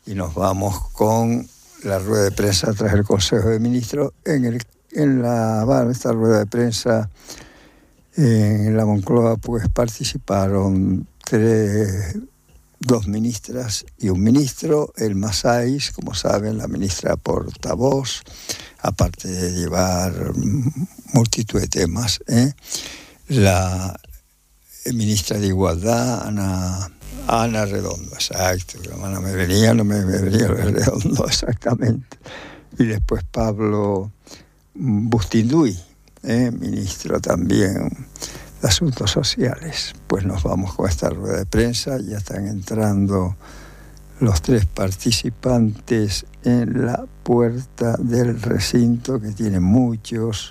y nos vamos con la rueda de prensa tras el Consejo de Ministros. Esta rueda de prensa en la Moncloa pues participaron dos ministras y un ministro, el Massáis, como saben, la ministra portavoz, aparte de llevar multitud de temas, la ministra de Igualdad, Ana Redondo, exacto, no me venía Redondo exactamente, y después Pablo Bustinduy, ministro también de Asuntos Sociales. Pues nos vamos con esta rueda de prensa, ya están entrando los tres participantes en la puerta del recinto, que tiene muchos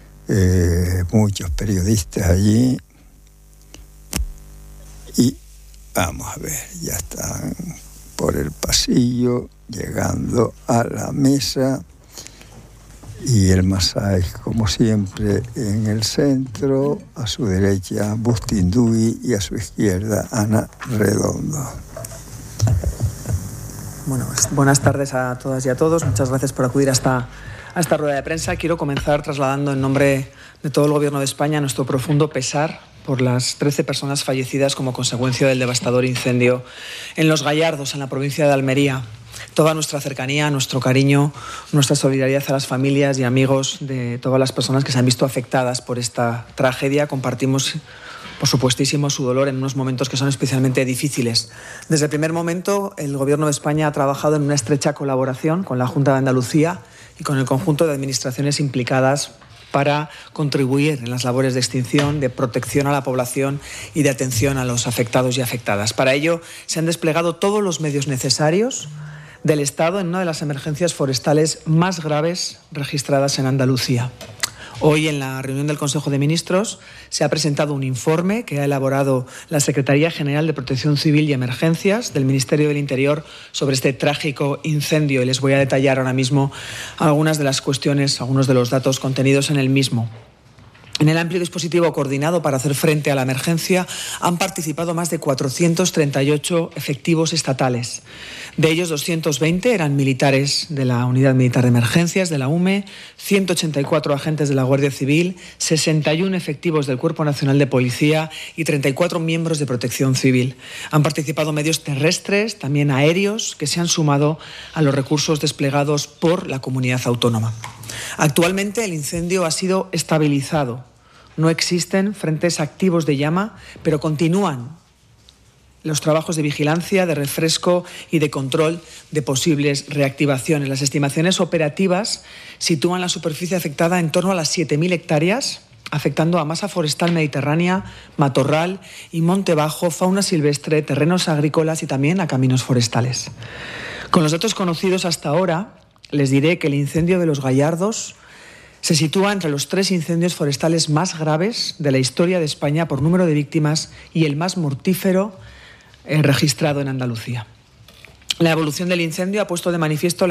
periodistas allí, y vamos a ver, ya están por el pasillo llegando a la mesa, y el Massáis, como siempre, en el centro, a su derecha Bustinduy y a su izquierda Ana Redondo. Bueno, buenas tardes a todas y a todos. Muchas gracias por acudir a esta rueda de prensa. Quiero comenzar trasladando en nombre de todo el Gobierno de España nuestro profundo pesar por las 13 personas fallecidas como consecuencia del devastador incendio en Los Gallardos, en la provincia de Almería. Toda nuestra cercanía, nuestro cariño, nuestra solidaridad a las familias y amigos de todas las personas que se han visto afectadas por esta tragedia. Compartimos, por supuestísimo, su dolor en unos momentos que son especialmente difíciles. Desde el primer momento, el Gobierno de España ha trabajado en una estrecha colaboración con la Junta de Andalucía y con el conjunto de administraciones implicadas para contribuir en las labores de extinción, de protección a la población y de atención a los afectados y afectadas. Para ello, se han desplegado todos los medios necesarios del Estado en una de las emergencias forestales más graves registradas en Andalucía. Hoy, en la reunión del Consejo de Ministros, se ha presentado un informe que ha elaborado la Secretaría General de Protección Civil y Emergencias del Ministerio del Interior sobre este trágico incendio, y les voy a detallar ahora mismo algunas de las cuestiones, algunos de los datos contenidos en el mismo. En el amplio dispositivo coordinado para hacer frente a la emergencia han participado más de 438 efectivos estatales. De ellos, 220 eran militares de la Unidad Militar de Emergencias, de la UME, 184 agentes de la Guardia Civil, 61 efectivos del Cuerpo Nacional de Policía y 34 miembros de Protección Civil. Han participado medios terrestres, también aéreos, que se han sumado a los recursos desplegados por la comunidad autónoma. Actualmente el incendio ha sido estabilizado. No existen frentes activos de llama, pero continúan los trabajos de vigilancia, de refresco y de control de posibles reactivaciones. Las estimaciones operativas sitúan la superficie afectada en torno a las 7.000 hectáreas, afectando a masa forestal mediterránea, matorral y monte bajo, fauna silvestre, terrenos agrícolas y también a caminos forestales. Con los datos conocidos hasta ahora, les diré que el incendio de Los Gallardos se sitúa entre los 3 incendios forestales más graves de la historia de España por número de víctimas y el más mortífero registrado en Andalucía. La evolución del incendio ha puesto de manifiesto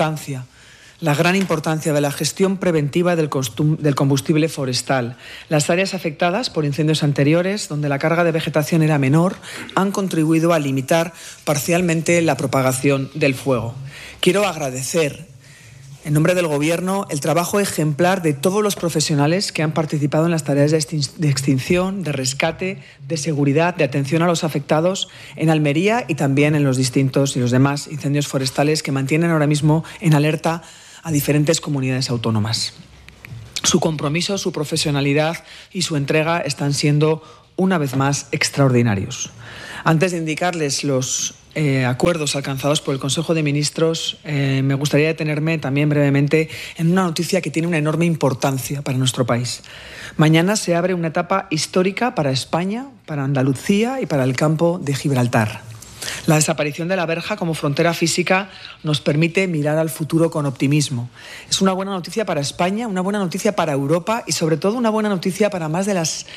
la gran importancia de la gestión preventiva del combustible forestal. Las áreas afectadas por incendios anteriores, donde la carga de vegetación era menor, han contribuido a limitar parcialmente la propagación del fuego. Quiero agradecer, en nombre del Gobierno, el trabajo ejemplar de todos los profesionales que han participado en las tareas de extinción, de rescate, de seguridad, de atención a los afectados en Almería y también en los distintos y los demás incendios forestales que mantienen ahora mismo en alerta a diferentes comunidades autónomas. Su compromiso, su profesionalidad y su entrega están siendo una vez más extraordinarios. Antes de indicarles los acuerdos alcanzados por el Consejo de Ministros, me gustaría detenerme también brevemente en una noticia que tiene una enorme importancia para nuestro país. Mañana se abre una etapa histórica para España, para Andalucía y para el campo de Gibraltar. La desaparición de la verja como frontera física nos permite mirar al futuro con optimismo. Es una buena noticia para España, una buena noticia para Europa y sobre todo una buena noticia para las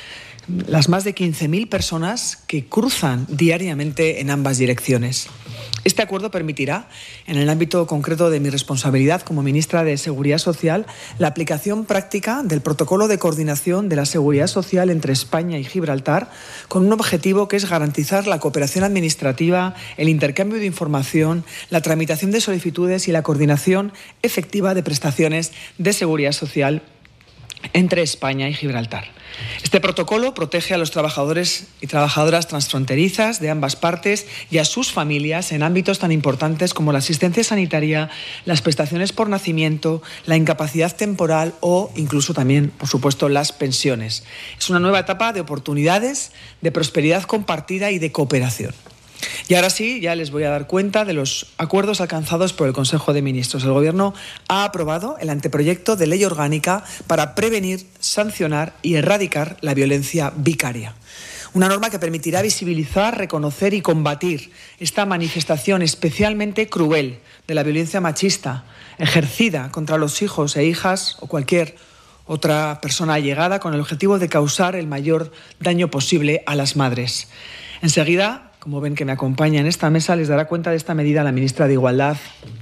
más de 15.000 personas que cruzan diariamente en ambas direcciones. Este acuerdo permitirá, en el ámbito concreto de mi responsabilidad como ministra de Seguridad Social, la aplicación práctica del protocolo de coordinación de la seguridad social entre España y Gibraltar, con un objetivo que es garantizar la cooperación administrativa, el intercambio de información, la tramitación de solicitudes y la coordinación efectiva de prestaciones de seguridad social entre España y Gibraltar. Este protocolo protege a los trabajadores y trabajadoras transfronterizas de ambas partes y a sus familias en ámbitos tan importantes como la asistencia sanitaria, las prestaciones por nacimiento, la incapacidad temporal o incluso también, por supuesto, las pensiones. Es una nueva etapa de oportunidades, de prosperidad compartida y de cooperación. Y ahora sí, ya les voy a dar cuenta de los acuerdos alcanzados por el Consejo de Ministros. El Gobierno ha aprobado el anteproyecto de ley orgánica para prevenir, sancionar y erradicar la violencia vicaria. Una norma que permitirá visibilizar, reconocer y combatir esta manifestación especialmente cruel de la violencia machista ejercida contra los hijos e hijas o cualquier otra persona allegada con el objetivo de causar el mayor daño posible a las madres. Enseguida, como ven que me acompaña en esta mesa, les dará cuenta de esta medida la ministra de Igualdad,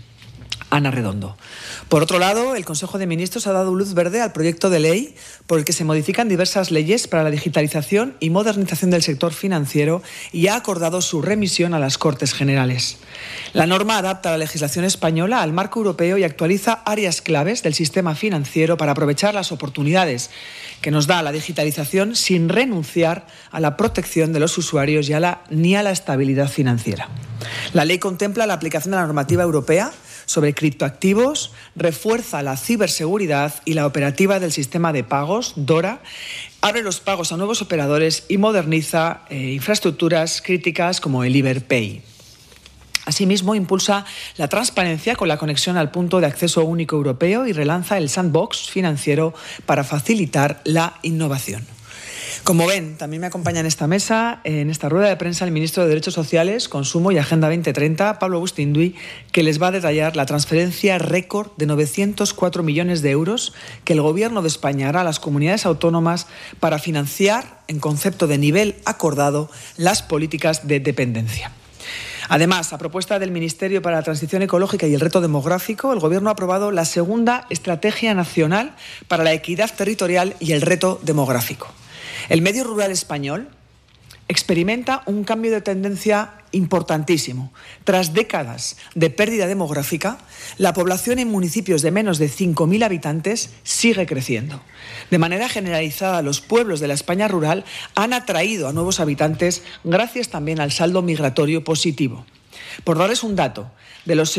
Ana Redondo. Por otro lado, el Consejo de Ministros ha dado luz verde al proyecto de ley por el que se modifican diversas leyes para la digitalización y modernización del sector financiero y ha acordado su remisión a las Cortes Generales. La norma adapta la legislación española al marco europeo y actualiza áreas claves del sistema financiero para aprovechar las oportunidades que nos da la digitalización sin renunciar a la protección de los usuarios ni a la estabilidad financiera. La ley contempla la aplicación de la normativa europea sobre criptoactivos, refuerza la ciberseguridad y la operativa del sistema de pagos, DORA, abre los pagos a nuevos operadores y moderniza infraestructuras críticas como el Iberpay. Asimismo, impulsa la transparencia con la conexión al punto de acceso único europeo y relanza el sandbox financiero para facilitar la innovación. Como ven, también me acompaña en esta mesa, en esta rueda de prensa, el ministro de Derechos Sociales, Consumo y Agenda 2030, Pablo Agustín-Duy, que les va a detallar la transferencia récord de 904 millones de euros que el Gobierno de España hará a las comunidades autónomas para financiar, en concepto de nivel acordado, las políticas de dependencia. Además, a propuesta del Ministerio para la Transición Ecológica y el Reto Demográfico, el Gobierno ha aprobado la segunda Estrategia Nacional para la Equidad Territorial y el Reto Demográfico. El medio rural español experimenta un cambio de tendencia importantísimo. Tras décadas de pérdida demográfica, la población en municipios de menos de 5.000 habitantes sigue creciendo. De manera generalizada, los pueblos de la España rural han atraído a nuevos habitantes gracias también al saldo migratorio positivo. Por darles un dato, de los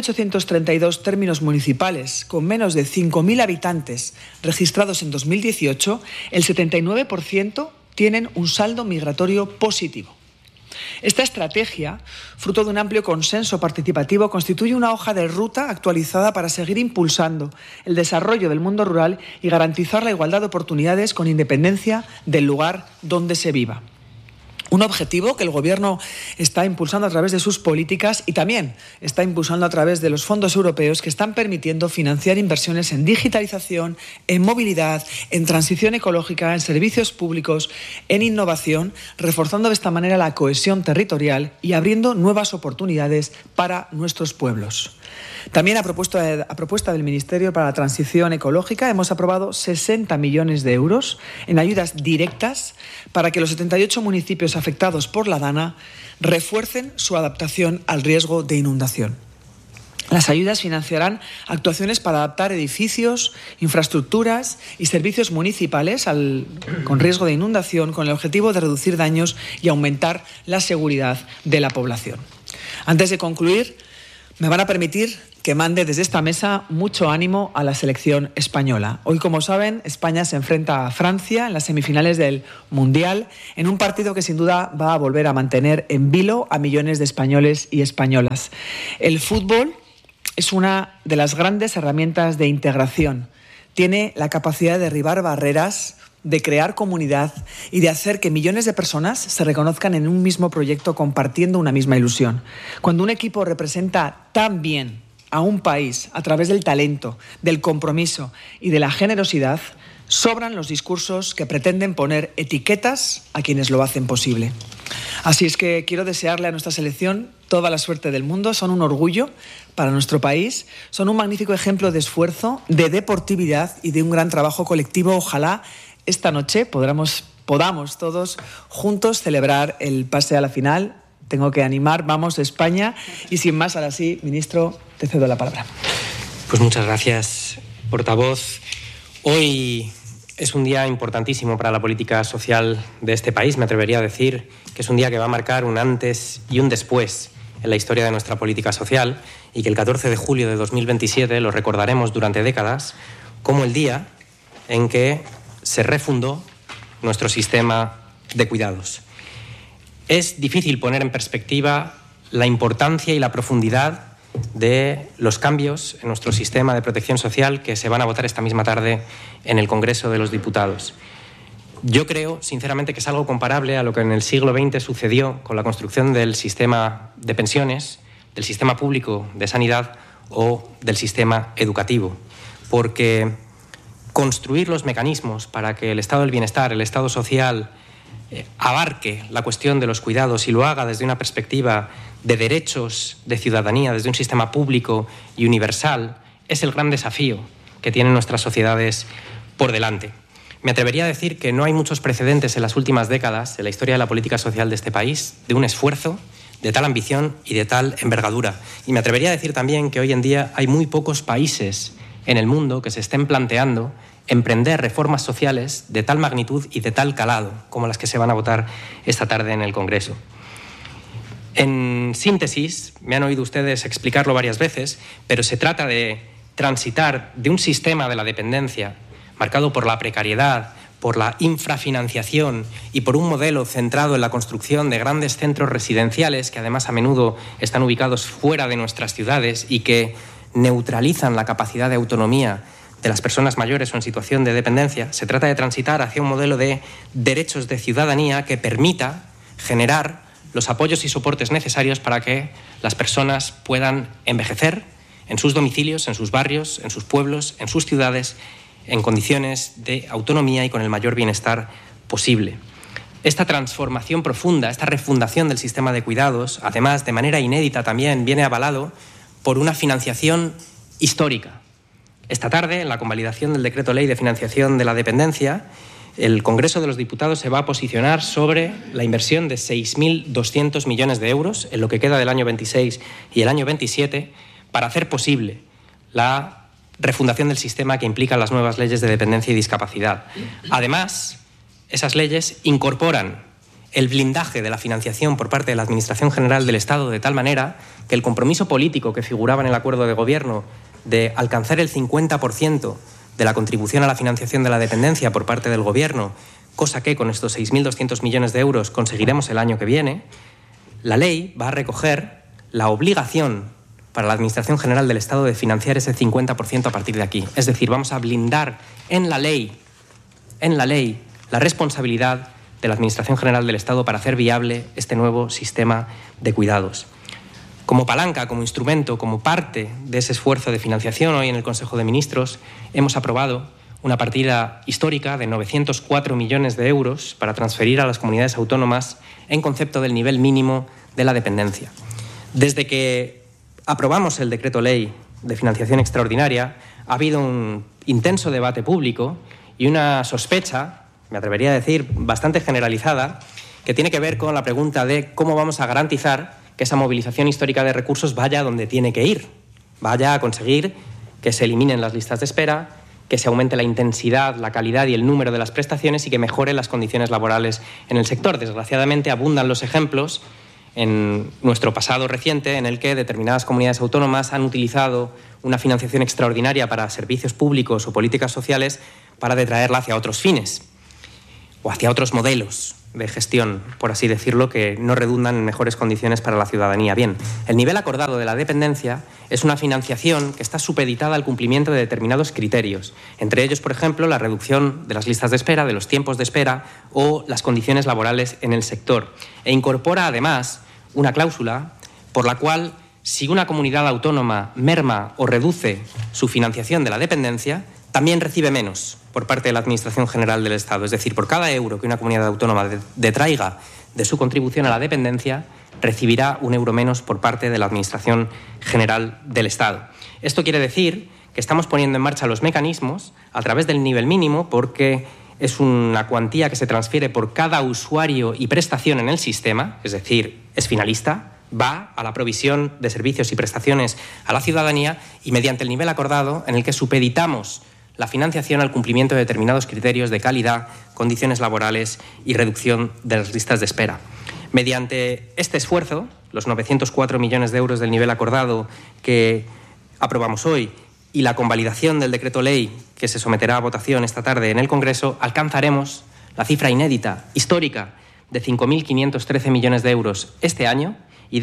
6.832 términos municipales con menos de 5.000 habitantes registrados en 2018, el 79% tienen un saldo migratorio positivo. Esta estrategia, fruto de un amplio consenso participativo, constituye una hoja de ruta actualizada para seguir impulsando el desarrollo del mundo rural y garantizar la igualdad de oportunidades con independencia del lugar donde se viva. Un objetivo que el Gobierno está impulsando a través de sus políticas y también está impulsando a través de los fondos europeos que están permitiendo financiar inversiones en digitalización, en movilidad, en transición ecológica, en servicios públicos, en innovación, reforzando de esta manera la cohesión territorial y abriendo nuevas oportunidades para nuestros pueblos. También a propuesta del Ministerio para la Transición Ecológica hemos aprobado 60 millones de euros en ayudas directas para que los 78 municipios afectados por la DANA refuercen su adaptación al riesgo de inundación. Las ayudas financiarán actuaciones para adaptar edificios, infraestructuras y servicios municipales con riesgo de inundación con el objetivo de reducir daños y aumentar la seguridad de la población. Antes de concluir, me van a permitir que mande desde esta mesa mucho ánimo a la selección española. Hoy, como saben, España se enfrenta a Francia en las semifinales del Mundial, en un partido que sin duda va a volver a mantener en vilo a millones de españoles y españolas. El fútbol es una de las grandes herramientas de integración. Tiene la capacidad de derribar barreras, de crear comunidad y de hacer que millones de personas se reconozcan en un mismo proyecto compartiendo una misma ilusión. Cuando un equipo representa tan bien a un país a través del talento, del compromiso y de la generosidad, sobran los discursos que pretenden poner etiquetas a quienes lo hacen posible. Así es que quiero desearle a nuestra selección toda la suerte del mundo. Son un orgullo para nuestro país, son un magnífico ejemplo de esfuerzo, de deportividad y de un gran trabajo colectivo. Ojalá esta noche podamos todos juntos celebrar el pase a la final. Tengo que animar, vamos España. Y sin más, ahora sí, ministro, te cedo la palabra. Pues muchas gracias, portavoz. Hoy es un día importantísimo para la política social de este país. Me atrevería a decir que es un día que va a marcar un antes y un después en la historia de nuestra política social y que el 14 de julio de 2027 lo recordaremos durante décadas como el día en que se refundó nuestro sistema de cuidados. Es difícil poner en perspectiva la importancia y la profundidad de los cambios en nuestro sistema de protección social que se van a votar esta misma tarde en el Congreso de los Diputados. Yo creo, sinceramente, que es algo comparable a lo que en el siglo XX sucedió con la construcción del sistema de pensiones, del sistema público de sanidad o del sistema educativo, porque construir los mecanismos para que el estado del bienestar, el estado social, abarque la cuestión de los cuidados y lo haga desde una perspectiva de derechos de ciudadanía, desde un sistema público y universal, es el gran desafío que tienen nuestras sociedades por delante. Me atrevería a decir que no hay muchos precedentes en las últimas décadas en la historia de la política social de este país de un esfuerzo de tal ambición y de tal envergadura. Y me atrevería a decir también que hoy en día hay muy pocos países en el mundo que se estén planteando emprender reformas sociales de tal magnitud y de tal calado como las que se van a votar esta tarde en el Congreso. En síntesis, me han oído ustedes explicarlo varias veces, pero se trata de transitar de un sistema de la dependencia marcado por la precariedad, por la infrafinanciación y por un modelo centrado en la construcción de grandes centros residenciales que además a menudo están ubicados fuera de nuestras ciudades y que neutralizan la capacidad de autonomía de las personas mayores o en situación de dependencia. Se trata de transitar hacia un modelo de derechos de ciudadanía que permita generar los apoyos y soportes necesarios para que las personas puedan envejecer en sus domicilios, en sus barrios, en sus pueblos, en sus ciudades, en condiciones de autonomía y con el mayor bienestar posible. Esta transformación profunda, esta refundación del sistema de cuidados, además de manera inédita también, viene avalado por una financiación histórica. Esta tarde, en la convalidación del Decreto Ley de Financiación de la Dependencia, el Congreso de los Diputados se va a posicionar sobre la inversión de 6.200 millones de euros en lo que queda del año 26 y el año 27 para hacer posible la refundación del sistema que implica las nuevas leyes de dependencia y discapacidad. Además, esas leyes incorporan el blindaje de la financiación por parte de la Administración General del Estado de tal manera que el compromiso político que figuraba en el acuerdo de gobierno de alcanzar el 50% de la contribución a la financiación de la dependencia por parte del Gobierno, cosa que con estos 6.200 millones de euros conseguiremos el año que viene, la ley va a recoger la obligación para la Administración General del Estado de financiar ese 50% a partir de aquí. Es decir, vamos a blindar en la ley la responsabilidad de la Administración General del Estado para hacer viable este nuevo sistema de cuidados. Como palanca, como instrumento, como parte de ese esfuerzo de financiación, hoy en el Consejo de Ministros hemos aprobado una partida histórica de 904 millones de euros para transferir a las comunidades autónomas en concepto del nivel mínimo de la dependencia. Desde que aprobamos el Decreto Ley de Financiación Extraordinaria, ha habido un intenso debate público y una sospecha, me atrevería a decir, bastante generalizada, que tiene que ver con la pregunta de cómo vamos a garantizar que esa movilización histórica de recursos vaya donde tiene que ir, vaya a conseguir que se eliminen las listas de espera, que se aumente la intensidad, la calidad y el número de las prestaciones y que mejore las condiciones laborales en el sector. Desgraciadamente abundan los ejemplos en nuestro pasado reciente en el que determinadas comunidades autónomas han utilizado una financiación extraordinaria para servicios públicos o políticas sociales para detraerla hacia otros fines o hacia otros modelos de gestión, por así decirlo, que no redundan en mejores condiciones para la ciudadanía. Bien, el nivel acordado de la dependencia es una financiación que está supeditada al cumplimiento de determinados criterios, entre ellos, por ejemplo, la reducción de las listas de espera, de los tiempos de espera o las condiciones laborales en el sector. E incorpora, además, una cláusula por la cual, si una comunidad autónoma merma o reduce su financiación de la dependencia, también recibe menos por parte de la Administración General del Estado. Es decir, por cada euro que una comunidad autónoma detraiga de su contribución a la dependencia, recibirá €1 menos por parte de la Administración General del Estado. Esto quiere decir que estamos poniendo en marcha los mecanismos a través del nivel mínimo, porque es una cuantía que se transfiere por cada usuario y prestación en el sistema, es decir, es finalista, va a la provisión de servicios y prestaciones a la ciudadanía, y mediante el nivel acordado en el que supeditamos la financiación al cumplimiento de determinados criterios de calidad, condiciones laborales y reducción de las listas de espera. Mediante este esfuerzo, los 904 millones de euros del nivel acordado que aprobamos hoy y la convalidación del decreto ley que se someterá a votación esta tarde en el Congreso, alcanzaremos la cifra inédita, histórica, de 5.513 millones de euros este año y de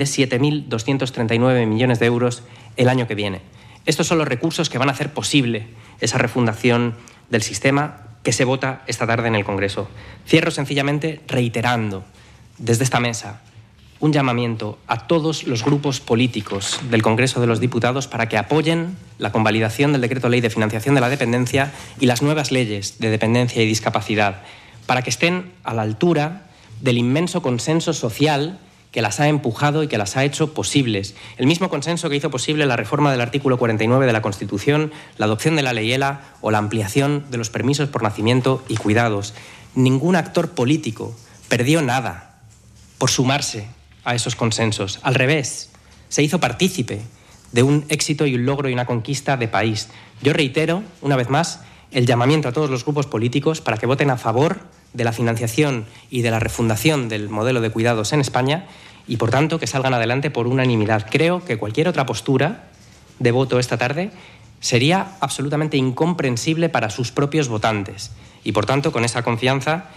7.239 millones de euros el año que viene. Estos son los recursos que van a hacer posible esa refundación del sistema que se vota esta tarde en el Congreso. Cierro sencillamente reiterando desde esta mesa un llamamiento a todos los grupos políticos del Congreso de los Diputados para que apoyen la convalidación del decreto ley de financiación de la dependencia y las nuevas leyes de dependencia y discapacidad, para que estén a la altura del inmenso consenso social que las ha empujado y que las ha hecho posibles. El mismo consenso que hizo posible la reforma del artículo 49 de la Constitución, la adopción de la Ley ELA o la ampliación de los permisos por nacimiento y cuidados. Ningún actor político perdió nada por sumarse a esos consensos. Al revés, se hizo partícipe de un éxito y un logro y una conquista de país. Yo reitero, una vez más, el llamamiento a todos los grupos políticos para que voten a favor de la financiación y de la refundación del modelo de cuidados en España y, por tanto, que salgan adelante por unanimidad. Creo que cualquier otra postura de voto esta tarde sería absolutamente incomprensible para sus propios votantes. Y, por tanto, con esa confianza,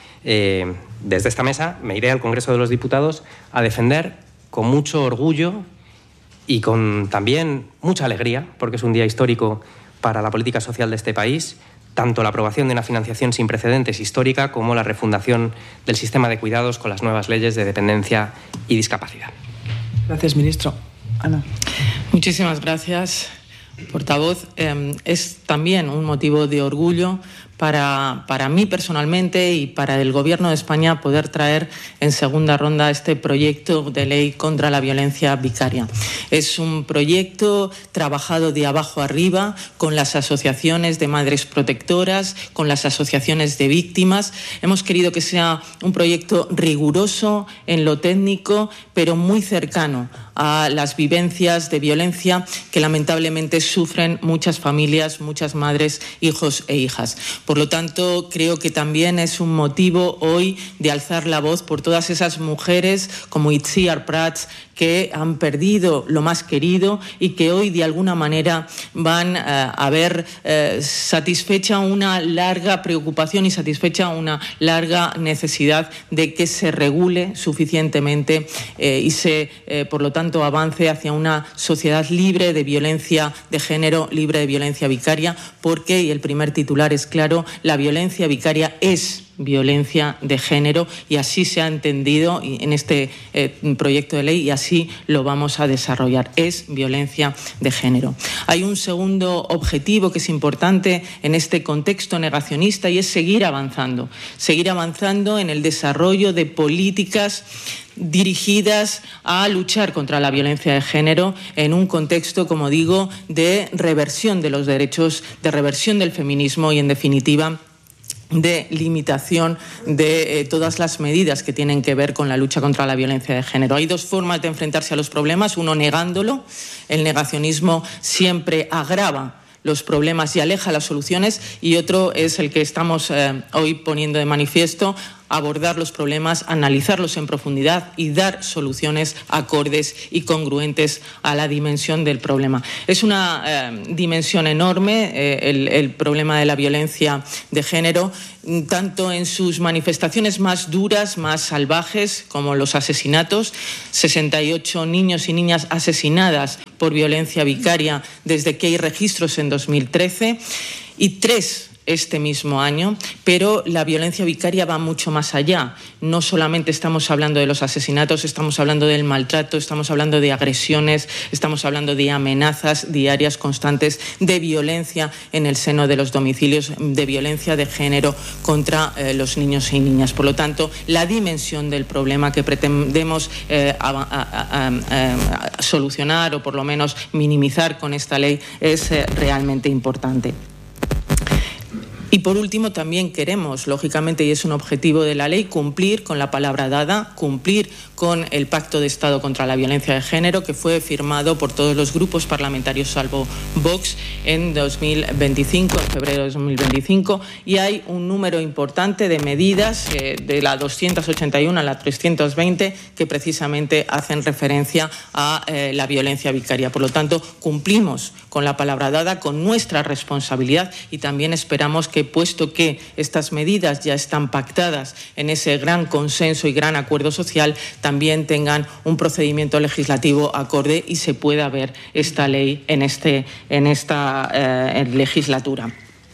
desde esta mesa me iré al Congreso de los Diputados a defender con mucho orgullo y con también mucha alegría, porque es un día histórico para la política social de este país, tanto la aprobación de una financiación sin precedentes histórica como la refundación del sistema de cuidados con las nuevas leyes de dependencia y discapacidad. Gracias, ministro. Ana. Muchísimas gracias, portavoz. Es también un motivo de orgullo para mí personalmente y para el Gobierno de España poder traer en segunda ronda este proyecto de ley contra la violencia vicaria. Es un proyecto trabajado de abajo arriba con las asociaciones de madres protectoras, con las asociaciones de víctimas. Hemos querido que sea un proyecto riguroso en lo técnico, pero muy cercano a las vivencias de violencia que lamentablemente sufren muchas familias, muchas madres, hijos e hijas. Por lo tanto, creo que también es un motivo hoy de alzar la voz por todas esas mujeres como Itziar Prats que han perdido lo más querido y que hoy de alguna manera van a ver satisfecha una larga preocupación y satisfecha una larga necesidad de que se regule suficientemente y se, por lo tanto, avance hacia una sociedad libre de violencia de género, libre de violencia vicaria, porque, y el primer titular es claro, la violencia vicaria es violencia de género y así se ha entendido en este proyecto de ley y así lo vamos a desarrollar. Es violencia de género. Hay un segundo objetivo que es importante en este contexto negacionista y es seguir avanzando en el desarrollo de políticas dirigidas a luchar contra la violencia de género en un contexto, como digo, de reversión de los derechos, de reversión del feminismo y, en definitiva, de limitación de todas las medidas que tienen que ver con la lucha contra la violencia de género. Hay dos formas de enfrentarse a los problemas, uno negándolo, el negacionismo siempre agrava los problemas y aleja las soluciones, y otro es el que estamos hoy poniendo de manifiesto, abordar los problemas, analizarlos en profundidad y dar soluciones acordes y congruentes a la dimensión del problema. Es una dimensión enorme el problema de la violencia de género, tanto en sus manifestaciones más duras, más salvajes, como los asesinatos. 68 niños y niñas asesinadas por violencia vicaria desde que hay registros en 2013 y 3 este mismo año, pero la violencia vicaria va mucho más allá. No solamente estamos hablando de los asesinatos, estamos hablando del maltrato, estamos hablando de agresiones, estamos hablando de amenazas diarias constantes, de violencia en el seno de los domicilios, de violencia de género contra los niños y niñas. Por lo tanto, la dimensión del problema que pretendemos solucionar o por lo menos minimizar con esta ley es realmente importante. Y por último, también queremos, lógicamente, y es un objetivo de la ley, cumplir con la palabra dada, cumplir con el Pacto de Estado contra la Violencia de Género, que fue firmado por todos los grupos parlamentarios salvo Vox en 2025, en febrero de 2025, y hay un número importante de medidas, de la 281 a la 320, que precisamente hacen referencia a la violencia vicaria. Por lo tanto, cumplimos con la palabra dada, con nuestra responsabilidad, y también esperamos que, puesto que estas medidas ya están pactadas en ese gran consenso y gran acuerdo social, también tengan un procedimiento legislativo acorde y se pueda ver esta ley en esta legislatura.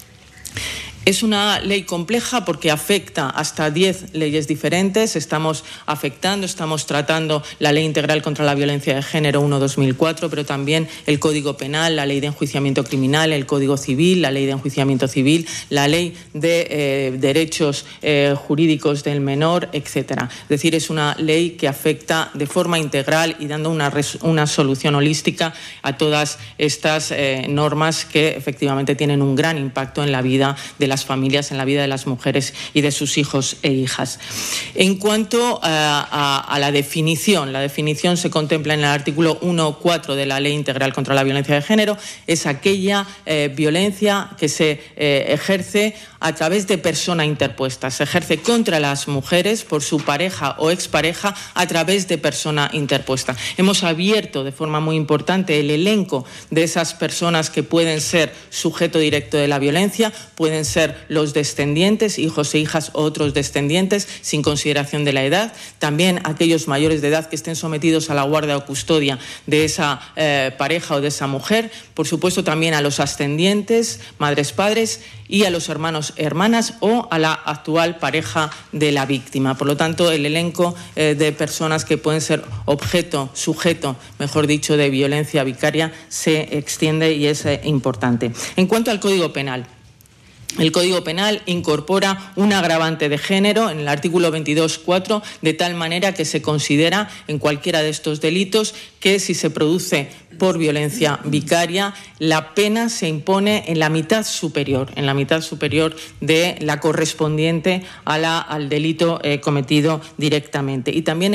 Es una ley compleja porque afecta hasta 10 leyes diferentes. Estamos tratando la Ley Integral contra la Violencia de Género 1/2004, pero también el Código Penal, la Ley de Enjuiciamiento Criminal, el Código Civil, la Ley de Enjuiciamiento Civil, la Ley de Derechos Jurídicos del Menor, etcétera. Es decir, es una ley que afecta de forma integral y dando una solución holística a todas estas normas que efectivamente tienen un gran impacto en la vida de las familias, en la vida de las mujeres y de sus hijos e hijas. En cuanto a la definición se contempla en el artículo 1.4 de la Ley Integral contra la Violencia de Género. Es aquella violencia que se ejerce a través de persona interpuesta. Se ejerce contra las mujeres por su pareja o expareja a través de persona interpuesta. Hemos abierto de forma muy importante el elenco de esas personas que pueden ser sujeto directo de la violencia, pueden ser los descendientes, hijos e hijas o otros descendientes, sin consideración de la edad. También aquellos mayores de edad que estén sometidos a la guardia o custodia de esa pareja o de esa mujer. Por supuesto, también a los ascendientes, madres, padres, y a los hermanos, hermanas o a la actual pareja de la víctima. Por lo tanto, el elenco de personas que pueden ser sujeto, mejor dicho, de violencia vicaria se extiende y es importante. En cuanto al Código Penal, el Código Penal incorpora un agravante de género en el artículo 22.4, de tal manera que se considera en cualquiera de estos delitos que si se produce por violencia vicaria, la pena se impone en la mitad superior de la correspondiente al delito cometido directamente. Y también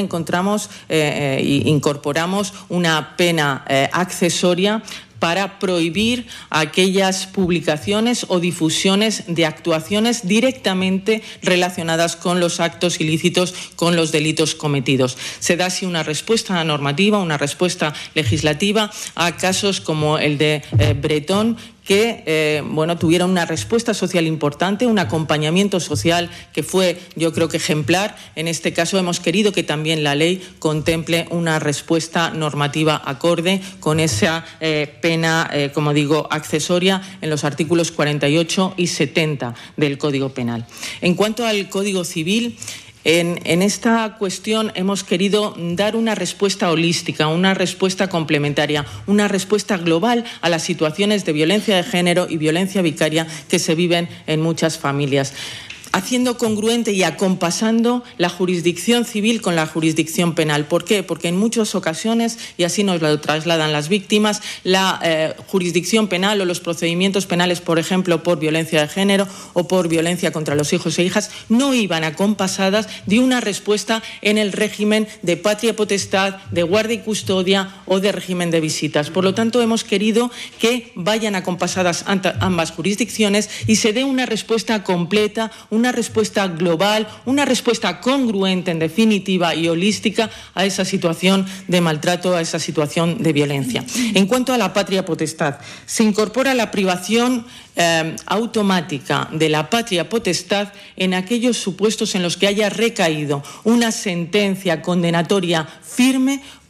incorporamos una pena accesoria para prohibir aquellas publicaciones o difusiones de actuaciones directamente relacionadas con los actos ilícitos, con los delitos cometidos. Se da así una respuesta normativa, una respuesta legislativa a casos como el de Bretón, que tuvieron una respuesta social importante, un acompañamiento social que fue, yo creo que ejemplar. En este caso hemos querido que también la ley contemple una respuesta normativa acorde con esa pena, como digo, accesoria en los artículos 48 y 70 del Código Penal. En cuanto al Código Civil, en esta cuestión hemos querido dar una respuesta holística, una respuesta complementaria, una respuesta global a las situaciones de violencia de género y violencia vicaria que se viven en muchas familias, haciendo congruente y acompasando la jurisdicción civil con la jurisdicción penal. ¿Por qué? Porque en muchas ocasiones, y así nos lo trasladan las víctimas, la jurisdicción penal o los procedimientos penales, por ejemplo, por violencia de género o por violencia contra los hijos e hijas, no iban acompasadas de una respuesta en el régimen de patria potestad, de guardia y custodia o de régimen de visitas. Por lo tanto, hemos querido que vayan acompasadas ambas jurisdicciones y se dé una respuesta completa, una respuesta global, una respuesta congruente, en definitiva, y holística a esa situación de maltrato, a esa situación de violencia. En cuanto a la patria potestad, se incorpora la privación automática de la patria potestad en aquellos supuestos en los que haya recaído una sentencia condenatoria firme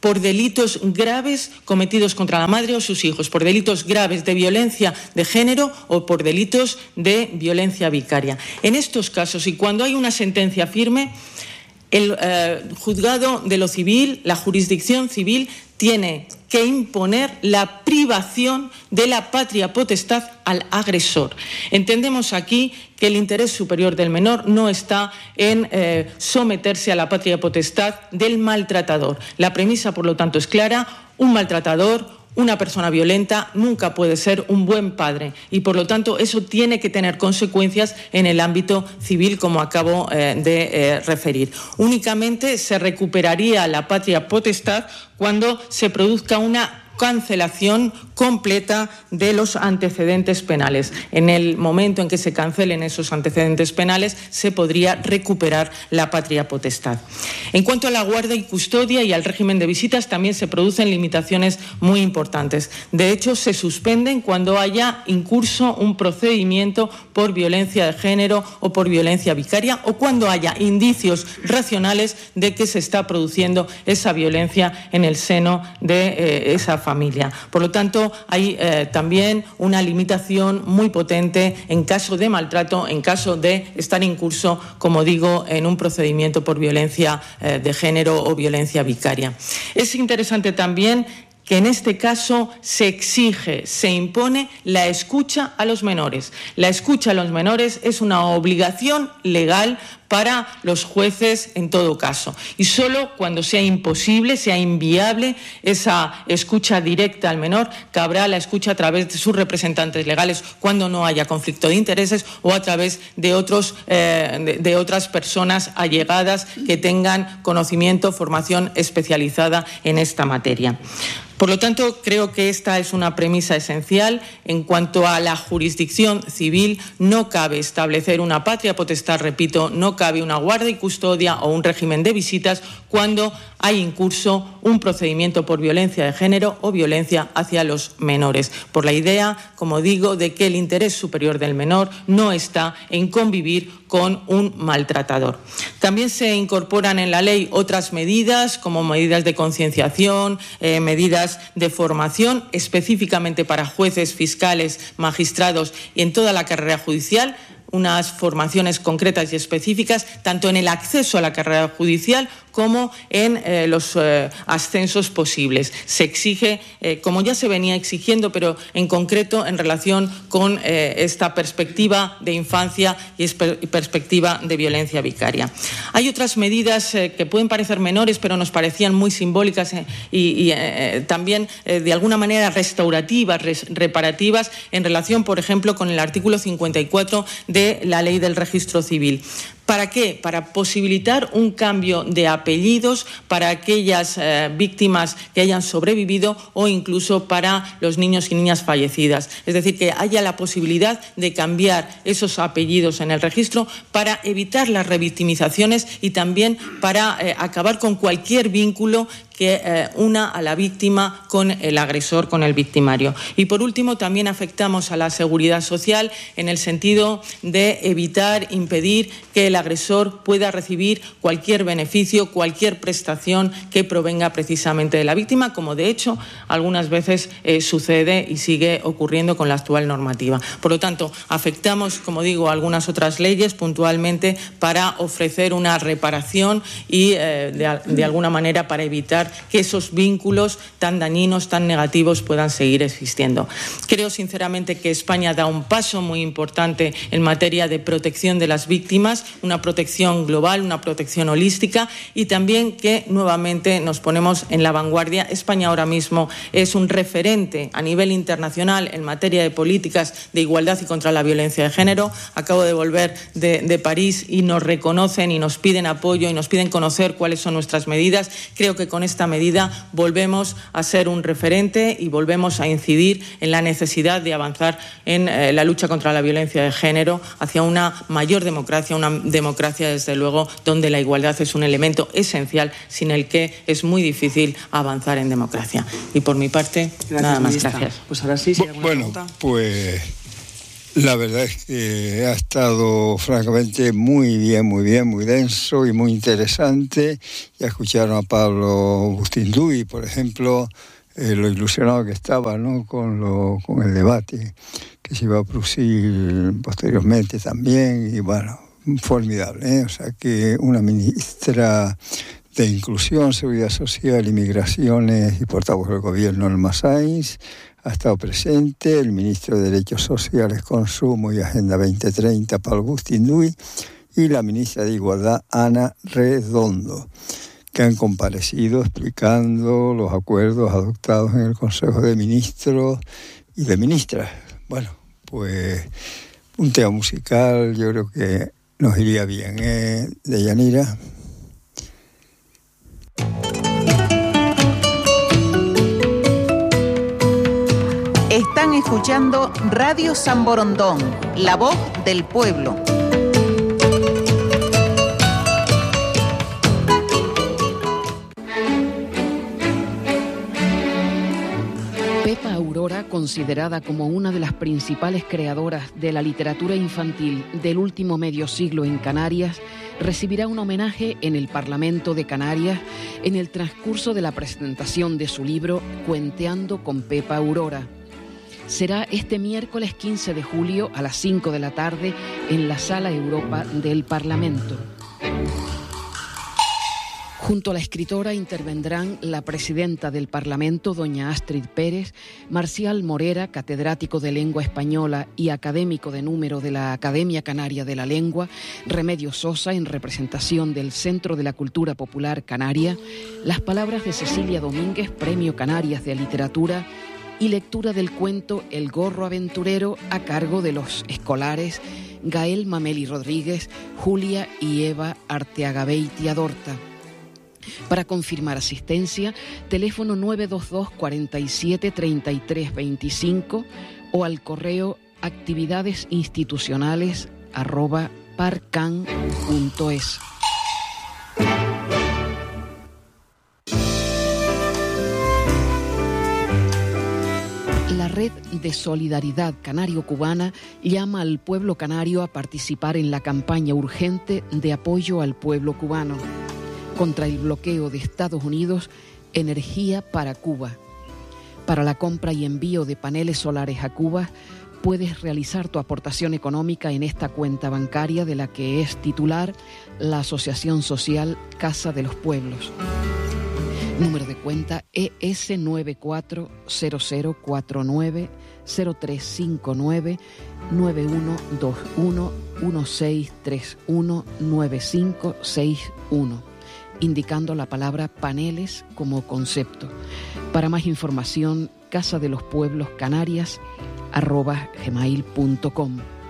por delitos graves cometidos contra la madre o sus hijos, por delitos graves de violencia de género o por delitos de violencia vicaria. En estos casos, y cuando hay una sentencia firme, el juzgado de lo civil, la jurisdicción civil, tiene que imponer la privación de la patria potestad al agresor. Entendemos aquí que el interés superior del menor no está en someterse a la patria potestad del maltratador. La premisa, por lo tanto, es clara: un maltratador, una persona violenta, nunca puede ser un buen padre y, por lo tanto, eso tiene que tener consecuencias en el ámbito civil, como acabo de referir. Únicamente se recuperaría la patria potestad cuando se produzca una cancelación completa de los antecedentes penales. En el momento en que se cancelen esos antecedentes penales, se podría recuperar la patria potestad. En cuanto a la guarda y custodia y al régimen de visitas, también se producen limitaciones muy importantes. De hecho, se suspenden cuando haya en curso un procedimiento por violencia de género o por violencia vicaria, o cuando haya indicios racionales de que se está produciendo esa violencia en el seno de esa familia. Por lo tanto, hay también una limitación muy potente en caso de maltrato, en caso de estar en curso, como digo, en un procedimiento por violencia de género o violencia vicaria. Es interesante también que en este caso se exige, se impone la escucha a los menores. La escucha a los menores es una obligación legal para los jueces en todo caso. Y solo cuando sea imposible, sea inviable esa escucha directa al menor, cabrá la escucha a través de sus representantes legales cuando no haya conflicto de intereses o a través de otras personas allegadas que tengan conocimiento, formación especializada en esta materia. Por lo tanto, creo que esta es una premisa esencial. En cuanto a la jurisdicción civil, no cabe establecer una patria potestad, repito, no cabe una guarda y custodia o un régimen de visitas cuando hay en curso un procedimiento por violencia de género o violencia hacia los menores, por la idea, como digo, de que el interés superior del menor no está en convivir con un maltratador. También se incorporan en la ley otras medidas, como medidas de concienciación, medidas de formación, específicamente para jueces, fiscales, magistrados y en toda la carrera judicial, unas formaciones concretas y específicas, tanto en el acceso a la carrera judicial como en los ascensos posibles. Se exige, como ya se venía exigiendo, pero en concreto en relación con esta perspectiva de infancia y perspectiva de violencia vicaria. Hay otras medidas que pueden parecer menores, pero nos parecían muy simbólicas y también de alguna manera restaurativas, reparativas, en relación, por ejemplo, con el artículo 54 de la Ley del Registro Civil. ¿Para qué? Para posibilitar un cambio de apellidos para aquellas víctimas que hayan sobrevivido o incluso para los niños y niñas fallecidas. Es decir, que haya la posibilidad de cambiar esos apellidos en el registro para evitar las revictimizaciones y también para acabar con cualquier vínculo que una a la víctima con el agresor, con el victimario. Y por último, también afectamos a la seguridad social en el sentido de evitar, impedir que el agresor pueda recibir cualquier beneficio, cualquier prestación que provenga precisamente de la víctima, como de hecho algunas veces sucede y sigue ocurriendo con la actual normativa. Por lo tanto, afectamos, como digo, algunas otras leyes puntualmente para ofrecer una reparación y de alguna manera para evitar que esos vínculos tan dañinos, tan negativos puedan seguir existiendo. Creo sinceramente que España da un paso muy importante en materia de protección de las víctimas, una protección global, una protección holística y también que nuevamente nos ponemos en la vanguardia. España ahora mismo es un referente a nivel internacional en materia de políticas de igualdad y contra la violencia de género. Acabo de volver de París y nos reconocen y nos piden apoyo y nos piden conocer cuáles son nuestras medidas. Creo que con esta medida volvemos a ser un referente y volvemos a incidir en la necesidad de avanzar en la lucha contra la violencia de género hacia una mayor democracia, una democracia desde luego donde la igualdad es un elemento esencial sin el que es muy difícil avanzar en democracia. Y por mi parte, nada más. Gracias. Pues ahora sí, si hay alguna pregunta. Pues La verdad es que ha estado francamente muy bien, muy denso y muy interesante. Ya escucharon a Pablo Bustinduy, por ejemplo, lo ilusionado que estaba, ¿no?, con el debate que se iba a producir posteriormente también, y bueno, formidable, ¿eh? O sea que una ministra de Inclusión, Seguridad Social, Inmigraciones y portavoz del gobierno, Elma Sainz, ha estado presente, el ministro de Derechos Sociales, Consumo y Agenda 2030, Pablo Bustinduy, y la ministra de Igualdad, Ana Redondo, que han comparecido explicando los acuerdos adoptados en el Consejo de Ministros y de Ministras. Bueno, pues un tema musical yo creo que nos iría bien, ¿eh?, Deyanira. Están escuchando Radio San Borondón, la voz del pueblo. Pepa Aurora, considerada como una de las principales creadoras de la literatura infantil del último medio siglo en Canarias, recibirá un homenaje en el Parlamento de Canarias en el transcurso de la presentación de su libro Cuenteando con Pepa Aurora. Será este miércoles 15 de julio a las 5 de la tarde en la Sala Europa del Parlamento. Junto a la escritora intervendrán la presidenta del Parlamento, doña Astrid Pérez, Marcial Morera, catedrático de Lengua Española y académico de número de la Academia Canaria de la Lengua, Remedios Sosa, en representación del Centro de la Cultura Popular Canaria, las palabras de Cecilia Domínguez, Premio Canarias de Literatura, y lectura del cuento El Gorro Aventurero a cargo de los escolares Gael Mameli Rodríguez, Julia y Eva Arteagabeitia Dorta. Para confirmar asistencia, teléfono 922 47 33 25 o al correo actividadesinstitucionales@parcan.es. La Red de Solidaridad Canario-Cubana llama al pueblo canario a participar en la campaña urgente de apoyo al pueblo cubano contra el bloqueo de Estados Unidos, Energía para Cuba. Para la compra y envío de paneles solares a Cuba, puedes realizar tu aportación económica en esta cuenta bancaria de la que es titular la Asociación Social Casa de los Pueblos. Número de cuenta ES 940049 0359 9121 1631 9561, indicando la palabra paneles como concepto. Para más información, casadelospuebloscanarias@gmail.com.